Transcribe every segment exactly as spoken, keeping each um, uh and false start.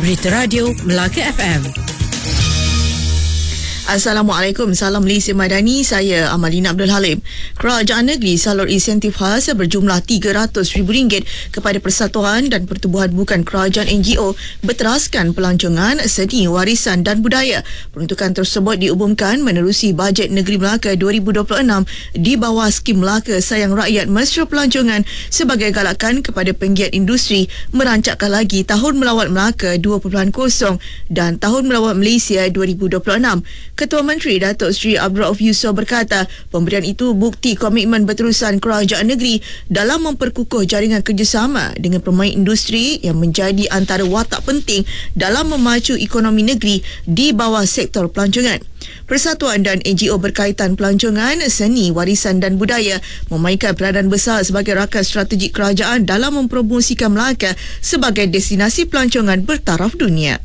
Berita Radio Melaka F M. Assalamualaikum, salam Malaysia Madani, saya Amalina Abdul Halim. Kerajaan negeri salur insentif khas berjumlah tiga ratus ribu ringgit kepada Persatuan dan Pertubuhan Bukan Kerajaan N G O berteraskan pelancongan seni, warisan dan budaya. Peruntukan tersebut diumumkan menerusi bajet Negeri Melaka dua ribu dua puluh enam di bawah skim Melaka Sayang Rakyat Mesra Pelancongan sebagai galakan kepada penggiat industri merancakkan lagi Tahun Melawat Melaka dua titik kosong dan Tahun Melawat Malaysia dua ribu dua puluh enam. Ketua Menteri Datuk Seri Abdul Rauf Yusof berkata, pemberian itu bukti komitmen berterusan kerajaan negeri dalam memperkukuh jaringan kerjasama dengan pemain industri yang menjadi antara watak penting dalam memacu ekonomi negeri di bawah sektor pelancongan. Persatuan dan N G O berkaitan pelancongan, seni, warisan dan budaya memainkan peranan besar sebagai rakan strategik kerajaan dalam mempromosikan Melaka sebagai destinasi pelancongan bertaraf dunia.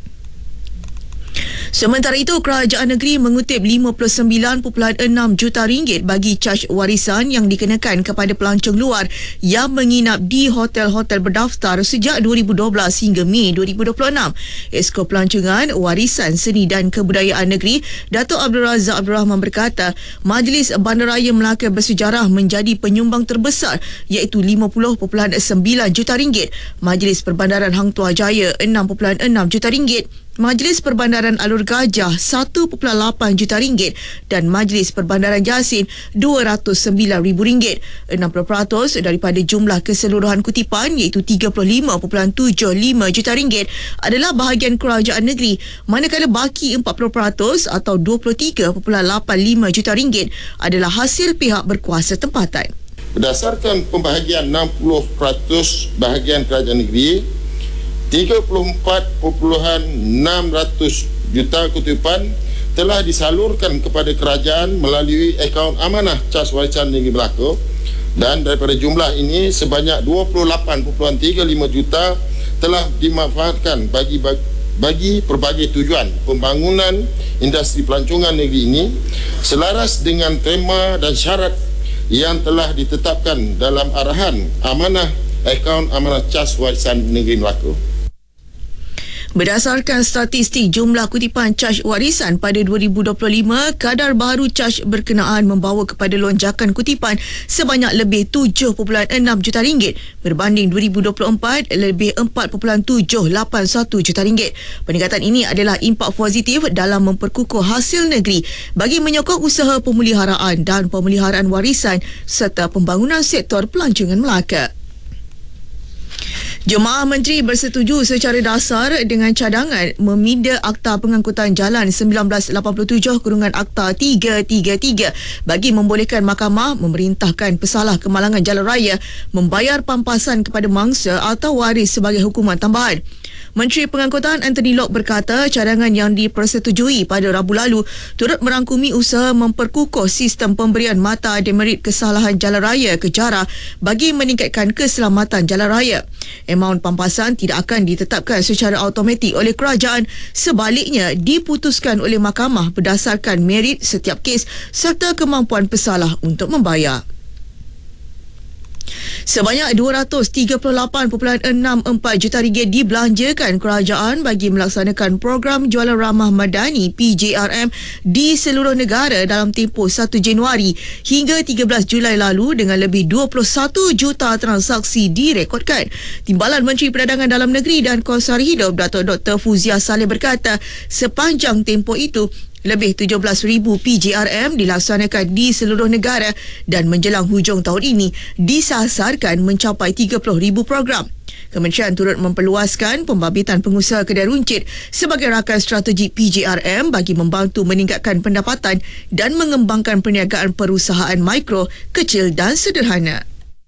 Sementara itu, kerajaan negeri mengutip lima puluh sembilan perpuluhan enam juta ringgit bagi caj warisan yang dikenakan kepada pelancong luar yang menginap di hotel-hotel berdaftar sejak dua ribu dua belas hingga Mei dua ribu dua puluh enam. Esko Pelancongan, Warisan, Seni dan Kebudayaan Negeri, Datuk Abdul Razak Abdul Rahman berkata, Majlis Bandaraya Melaka bersejarah menjadi penyumbang terbesar iaitu lima puluh perpuluhan sembilan juta ringgit, Majlis Perbandaran Hang Tuah Jaya enam perpuluhan enam juta ringgit, Majlis Perbandaran Alur Gajah satu perpuluhan lapan juta ringgit dan Majlis Perbandaran Jasin dua ratus sembilan ribu ringgit. enam puluh peratus daripada jumlah keseluruhan kutipan iaitu tiga puluh lima perpuluhan tujuh lima juta ringgit adalah bahagian kerajaan negeri, manakala baki empat puluh peratus atau dua puluh tiga perpuluhan lapan lima juta ringgit adalah hasil pihak berkuasa tempatan. Berdasarkan pembahagian enam puluh peratus bahagian kerajaan negeri, tiga puluh empat perpuluhan enam juta kutipan telah disalurkan kepada kerajaan melalui akaun amanah cas warisan negeri Melaka, dan daripada jumlah ini sebanyak dua puluh lapan perpuluhan tiga lima juta telah dimanfaatkan bagi bagi pelbagai tujuan pembangunan industri pelancongan negeri ini selaras dengan tema dan syarat yang telah ditetapkan dalam arahan amanah akaun amanah cas warisan negeri Melaka. Berdasarkan statistik jumlah kutipan caj warisan pada dua ribu dua puluh lima, kadar baharu caj berkenaan membawa kepada lonjakan kutipan sebanyak lebih tujuh perpuluhan enam juta ringgit berbanding dua ribu dua puluh empat lebih empat perpuluhan tujuh lapan satu juta ringgit. Peningkatan ini adalah impak positif dalam memperkukuh hasil negeri bagi menyokong usaha pemeliharaan dan pemeliharaan warisan serta pembangunan sektor pelancongan Melaka. Jemaah Menteri bersetuju secara dasar dengan cadangan meminda Akta Pengangkutan Jalan seribu sembilan ratus lapan puluh tujuh kurungan Akta tiga tiga tiga bagi membolehkan mahkamah memerintahkan pesalah kemalangan jalan raya membayar pampasan kepada mangsa atau waris sebagai hukuman tambahan. Menteri Pengangkutan Anthony Loke berkata cadangan yang dipersetujui pada Rabu lalu turut merangkumi usaha memperkukuh sistem pemberian mata demerit kesalahan jalan raya kejara bagi meningkatkan keselamatan jalan raya. Amaun pampasan tidak akan ditetapkan secara automatik oleh kerajaan, sebaliknya diputuskan oleh mahkamah berdasarkan merit setiap kes serta kemampuan pesalah untuk membayar. Sebanyak dua ratus tiga puluh lapan perpuluhan enam empat juta ringgit dibelanjakan kerajaan bagi melaksanakan program jualan ramah madani P J R M di seluruh negara dalam tempoh satu Januari hingga tiga belas Julai lalu dengan lebih dua puluh satu juta transaksi direkodkan. Timbalan Menteri Perdagangan Dalam Negeri dan Kosar Hidup Datuk Doktor Fuzia Saleh berkata sepanjang tempoh itu lebih tujuh belas ribu P J R M dilaksanakan di seluruh negara dan menjelang hujung tahun ini disasarkan mencapai tiga puluh ribu program. Kementerian turut memperluaskan pembabit pengusaha kedai runcit sebagai rakan strategi P J R M bagi membantu meningkatkan pendapatan dan mengembangkan perniagaan perusahaan mikro, kecil dan sederhana.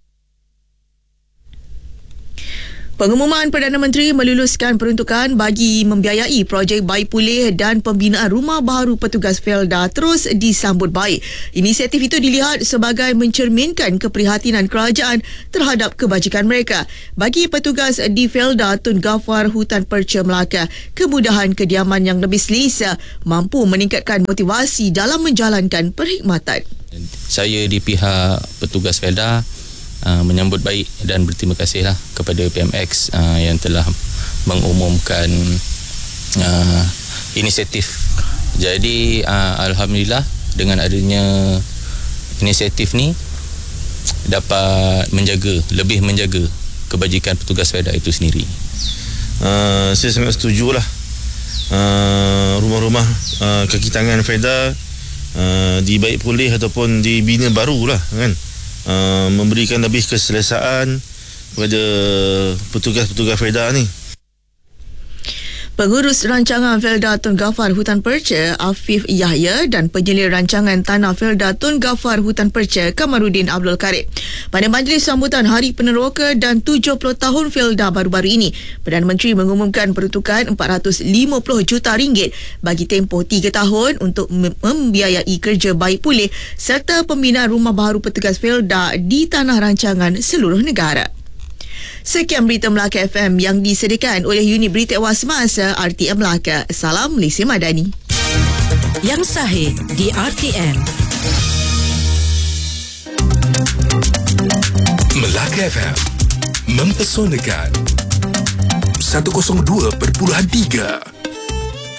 Pengumuman Perdana Menteri meluluskan peruntukan bagi membiayai projek baik pulih dan pembinaan rumah baharu petugas Felda terus disambut baik. Inisiatif itu dilihat sebagai mencerminkan keprihatinan kerajaan terhadap kebajikan mereka. Bagi petugas di Felda Tun Gafar Hutan Perca Melaka, kemudahan kediaman yang lebih selesa mampu meningkatkan motivasi dalam menjalankan perkhidmatan. Saya di pihak petugas Felda Uh, menyambut baik dan berterima kasihlah kepada P M X uh, yang telah mengumumkan uh, inisiatif. Jadi uh, alhamdulillah dengan adanya inisiatif ni dapat menjaga, lebih menjaga kebajikan petugas FEDA itu sendiri. Uh, saya sangat setujulah. Uh, rumah-rumah uh, kaki tangan FEDA uh, dibaik pulih ataupun dibina barulah kan. Uh, memberikan lebih keselesaan kepada petugas-petugas FEDA ni. Pengurus Rancangan Felda Tun Gafar Hutan Perca Afif Yahya dan Penyelia Rancangan Tanah Felda Tun Gafar Hutan Perca Kamarudin Abdul Karim pada majlis sambutan Hari Peneroka dan tujuh puluh tahun Felda baru-baru ini, Perdana Menteri mengumumkan peruntukan empat ratus lima puluh juta ringgit bagi tempoh tiga tahun untuk membiayai kerja baik pulih serta pembinaan rumah baru petugas Felda di tanah rancangan seluruh negara. Sekian berita Melaka F M yang disediakan oleh Unit Berita Ewas Semasa R T M Melaka. Salam Malaysia Madani. Yang sahih di R T M. Melaka F M mempesonakan seratus dua perpuluhan tiga.